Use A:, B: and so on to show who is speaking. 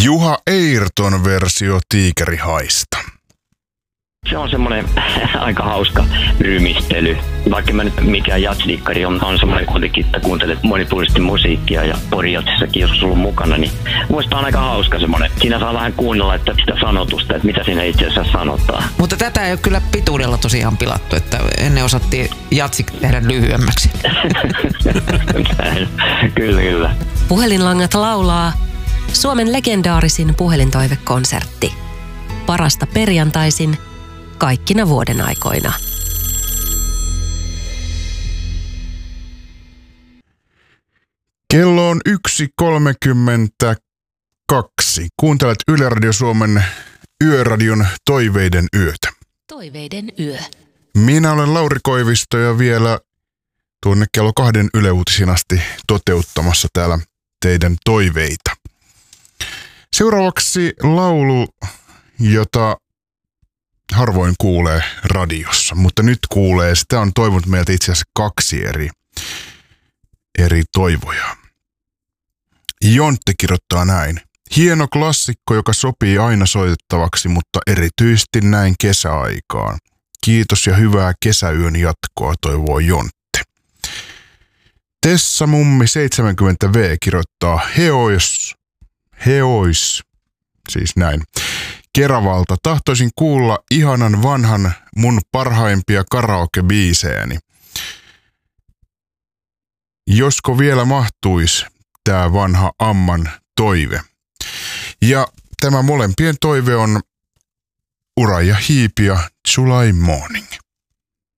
A: Juha Eirton versio Tiikerihaista.
B: Se on semmoinen aika hauska rymistely. Vaikka mä nyt mikään jatsdikkari on semmoinen kuitenkin, että kuuntelet monipuolisesti musiikkia ja Pori-jatsissakin joskus ollut mukana, niin muista on aika hauska semmoinen. Siinä saa vähän kuunnella että sitä sanotusta, että mitä siinä itse asiassa sanotaan.
C: Mutta tätä ei ole kyllä pituudella tosiaan pilattu, että ennen osattiin jatsik tehdä lyhyemmäksi.
B: Kyllä.
D: Puhelinlangat laulaa Suomen legendaarisin puhelintoivekonsertti. Parasta perjantaisin kaikkina vuoden aikoina.
A: Kello on 1.32. Kuuntelet Yle Radio Suomen Yöradion Toiveiden yötä.
D: Toiveiden yö.
A: Minä olen Lauri Koivisto ja vielä tuonne kello 2 Yle Uutisiin asti toteuttamassa täällä teidän toiveita. Seuraavaksi laulu, jota harvoin kuulee radiossa, mutta nyt kuulee. Sitä on toivonut meiltä itse asiassa 2 eri toivojaa. Jontte kirjoittaa näin. Hieno klassikko, joka sopii aina soitettavaksi, mutta erityisesti näin kesäaikaan. Kiitos ja hyvää kesäyön jatkoa, toivoo Jontte. Tessa Mummi 70V kirjoittaa Heois, siis näin. Keravalta. Tahtoisin kuulla ihanan vanhan mun parhaimpia karaoke-biisejäni. Josko vielä mahtuisi tää vanha Amman toive. Ja tämä molempien toive on Uraja Heep ja July Morning.